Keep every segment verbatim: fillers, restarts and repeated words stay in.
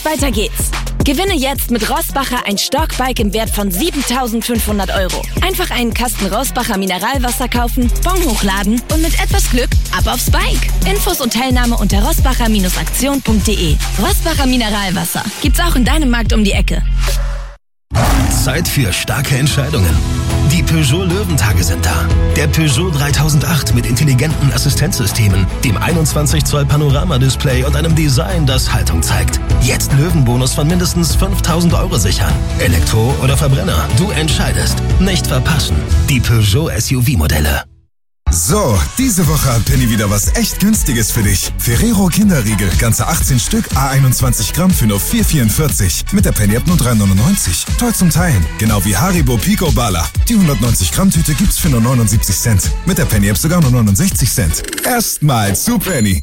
weiter geht's. Gewinne jetzt mit Rossbacher ein Stockbike im Wert von siebentausendfünfhundert Euro. Einfach einen Kasten Rossbacher Mineralwasser kaufen, Bon hochladen und mit etwas Glück ab aufs Bike. Infos und Teilnahme unter rossbacher Aktion punkt de. Rossbacher Mineralwasser. Gibt's auch in deinem Markt um die Ecke. Zeit für starke Entscheidungen. Die Peugeot Löwentage sind da. Der Peugeot dreitausendacht mit intelligenten Assistenzsystemen, dem einundzwanzig Zoll Panoramadisplay und einem Design, das Haltung zeigt. Jetzt Löwenbonus von mindestens fünftausend Euro sichern. Elektro oder Verbrenner, du entscheidest. Nicht verpassen. Die Peugeot S U V-Modelle. So, diese Woche hat Penny wieder was echt Günstiges für dich. Ferrero Kinderriegel, ganze achtzehn Stück, à einundzwanzig Gramm für nur vier vierundvierzig. Mit der Penny-App nur drei neunundneunzig. Toll zum Teilen. Genau wie Haribo Pico Bala. Die hundertneunzig Gramm Tüte gibt's für nur neunundsiebzig Cent. Mit der Penny-App sogar nur neunundsechzig Cent. Erstmal zu Penny.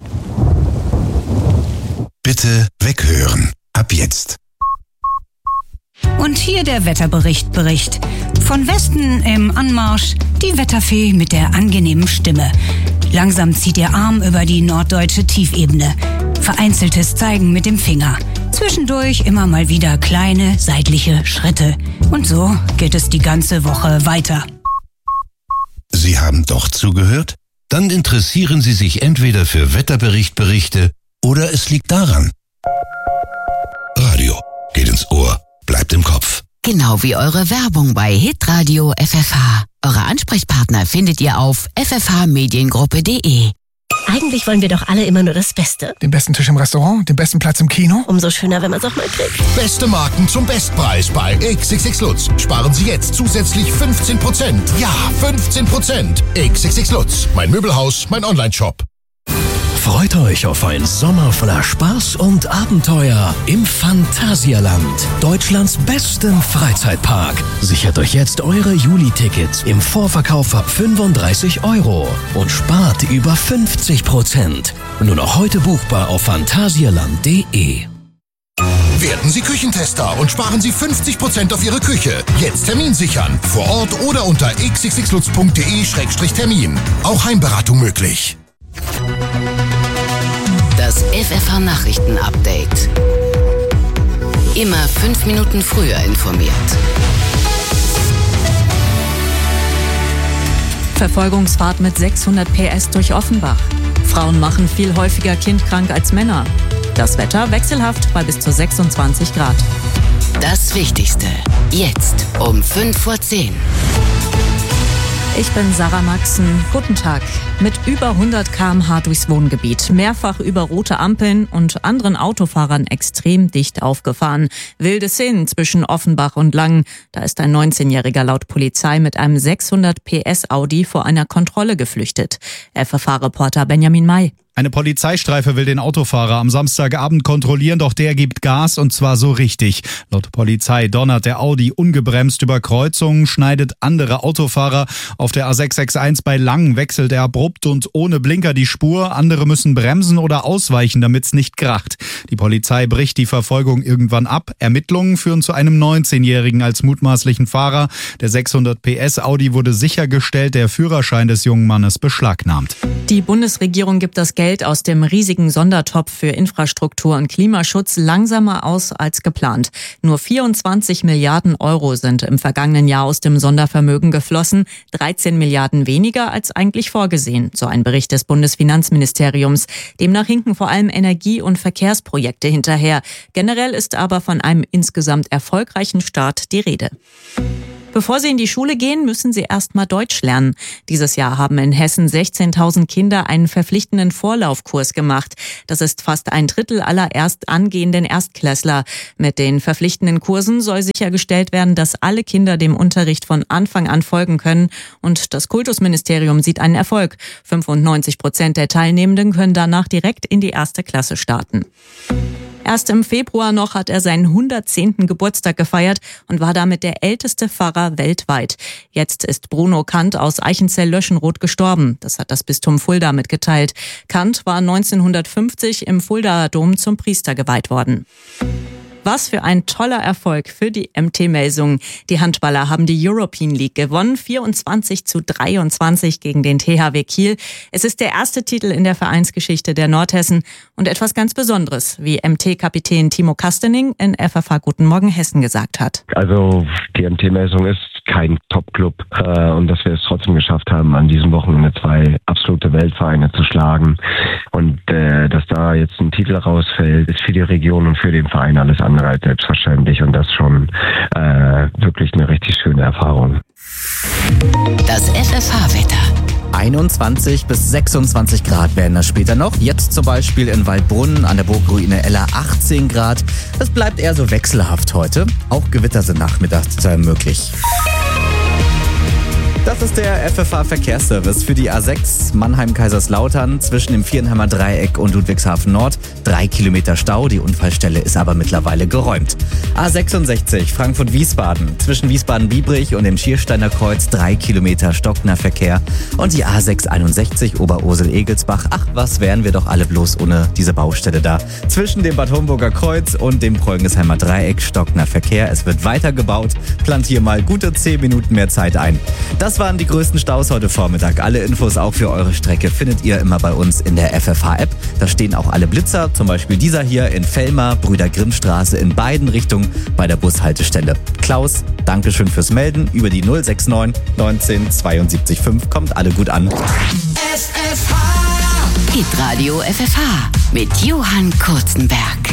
Bitte weghören. Ab jetzt. Und hier der Wetterbericht Bericht. Von Westen im Anmarsch die Wetterfee mit der angenehmen Stimme. Langsam zieht ihr Arm über die norddeutsche Tiefebene. Vereinzeltes Zeigen mit dem Finger. Zwischendurch immer mal wieder kleine seitliche Schritte. Und so geht es die ganze Woche weiter. Sie haben doch zugehört? Dann interessieren Sie sich entweder für Wetterberichtberichte oder es liegt daran. Radio geht ins Ohr, bleibt im Kopf. Genau wie eure Werbung bei Hitradio F F H. Eure Ansprechpartner findet ihr auf f f h mediengruppe punkt de. Eigentlich wollen wir doch alle immer nur das Beste. Den besten Tisch im Restaurant, den besten Platz im Kino. Umso schöner, wenn man es auch mal kriegt. Beste Marken zum Bestpreis bei X X X Lutz. Sparen Sie jetzt zusätzlich fünfzehn Prozent. Ja, fünfzehn Prozent. X X X Lutz. Mein Möbelhaus, mein Onlineshop. Freut euch auf einen Sommer voller Spaß und Abenteuer im Phantasialand, Deutschlands bestem Freizeitpark. Sichert euch jetzt eure Juli-Tickets im Vorverkauf ab fünfunddreißig Euro und spart über fünfzig Prozent. Nur noch heute buchbar auf phantasialand punkt de. Werden Sie Küchentester und sparen Sie fünfzig Prozent auf Ihre Küche. Jetzt Termin sichern. Vor Ort oder unter x x x lutz punkt de Schrägstrich Termin. Auch Heimberatung möglich. Das F F H-Nachrichten-Update. Immer fünf Minuten früher informiert. Verfolgungsfahrt mit sechshundert P S durch Offenbach. Frauen machen viel häufiger kindkrank als Männer. Das Wetter wechselhaft bei bis zu sechsundzwanzig Grad. Das Wichtigste. Jetzt um fünf vor zehn. Ich bin Sarah Maxen. Guten Tag. Mit über hundert Kilometer pro Stunde durchs Wohngebiet, mehrfach über rote Ampeln und anderen Autofahrern extrem dicht aufgefahren. Wilde Szenen zwischen Offenbach und Langen. Da ist ein neunzehnjähriger laut Polizei mit einem sechshundert P S Audi vor einer Kontrolle geflüchtet. F F H-Reporter Benjamin May. Eine Polizeistreife will den Autofahrer am Samstagabend kontrollieren, doch der gibt Gas und zwar so richtig. Laut Polizei donnert der Audi ungebremst über Kreuzungen, schneidet andere Autofahrer. Auf der A sechs sechs eins bei Langen wechselt er abrupt und ohne Blinker die Spur. Andere müssen bremsen oder ausweichen, damit's nicht kracht. Die Polizei bricht die Verfolgung irgendwann ab. Ermittlungen führen zu einem neunzehnjährigen als mutmaßlichen Fahrer. Der sechshundert P S Audi wurde sichergestellt, der Führerschein des jungen Mannes beschlagnahmt. Die Bundesregierung gibt das Geld aus dem riesigen Sondertopf für Infrastruktur und Klimaschutz langsamer aus als geplant. Nur vierundzwanzig Milliarden Euro sind im vergangenen Jahr aus dem Sondervermögen geflossen, dreizehn Milliarden weniger als eigentlich vorgesehen, so ein Bericht des Bundesfinanzministeriums. Demnach hinken vor allem Energie- und Verkehrsprojekte hinterher. Generell ist aber von einem insgesamt erfolgreichen Start die Rede. Bevor Sie in die Schule gehen, müssen Sie erst mal Deutsch lernen. Dieses Jahr haben in Hessen sechzehntausend Kinder einen verpflichtenden Vorlaufkurs gemacht. Das ist fast ein Drittel aller erst angehenden Erstklässler. Mit den verpflichtenden Kursen soll sichergestellt werden, dass alle Kinder dem Unterricht von Anfang an folgen können. Und das Kultusministerium sieht einen Erfolg. fünfundneunzig Prozent der Teilnehmenden können danach direkt in die erste Klasse starten. Erst im Februar noch hat er seinen hundertzehnten Geburtstag gefeiert und war damit der älteste Pfarrer weltweit. Jetzt ist Bruno Kant aus Eichenzell-Löschenroth gestorben. Das hat das Bistum Fulda mitgeteilt. Kant war neunzehnhundertfünfzig im Fuldaer Dom zum Priester geweiht worden. Was für ein toller Erfolg für die M T Melsungen. Die Handballer haben die European League gewonnen, vierundzwanzig zu dreiundzwanzig gegen den T H W Kiel. Es ist der erste Titel in der Vereinsgeschichte der Nordhessen und etwas ganz Besonderes, wie M T-Kapitän Timo Kastening in F F H Guten Morgen Hessen gesagt hat. Also die M T Melsungen ist kein Top-Club äh, und dass wir es trotzdem geschafft haben, an diesem Wochenende zwei absolute Weltvereine zu schlagen und äh, dass da jetzt ein Titel rausfällt, ist für die Region und für den Verein alles andere als selbstverständlich und das schon äh, wirklich eine richtig schöne Erfahrung. Das F F H-Wetter. einundzwanzig bis sechsundzwanzig Grad werden das später noch. Jetzt zum Beispiel in Waldbrunn an der Burgruine Ella achtzehn Grad. Es bleibt eher so wechselhaft heute. Auch Gewitter sind nachmittags möglich. Das ist der F F H-Verkehrsservice für die A sechs Mannheim-Kaiserslautern zwischen dem Vierenheimer Dreieck und Ludwigshafen Nord. Drei Kilometer Stau, die Unfallstelle ist aber mittlerweile geräumt. A sechsundsechzig Frankfurt-Wiesbaden zwischen Wiesbaden-Biebrich und dem Schiersteiner Kreuz. Drei Kilometer stockender Verkehr. Und die A sechshunderteinundsechzig Oberursel-Egelsbach. Ach, was wären wir doch alle bloß ohne diese Baustelle da. Zwischen dem Bad Homburger Kreuz und dem Preungesheimer Dreieck stockender Verkehr. Es wird weiter gebaut. Plant hier mal gute zehn Minuten mehr Zeit ein. Das Das waren die größten Staus heute Vormittag. Alle Infos auch für eure Strecke findet ihr immer bei uns in der F F H-App. Da stehen auch alle Blitzer, zum Beispiel dieser hier in Vellmar, Brüder-Grimm-Straße in beiden Richtungen bei der Bushaltestelle. Klaus, Dankeschön fürs Melden über die null sechs neun neunzehn zweiundsiebzig fünf. Kommt alle gut an. F F H. Hitradio F F H mit Johann Kurzenberg.